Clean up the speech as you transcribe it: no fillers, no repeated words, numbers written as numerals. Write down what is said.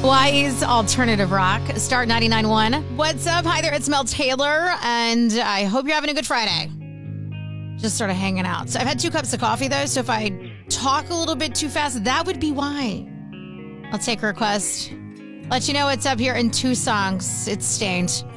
Hawaii's alternative rock, Start 99.1. What's up? Hi there, it's Mel Taylor, and I hope you're having a good Friday. Just sort of hanging out. So I've had 2 cups of coffee, though, so if I talk a little bit too fast, that would be why. I'll take a request. Let you know what's up here in 2 songs. It's Stained.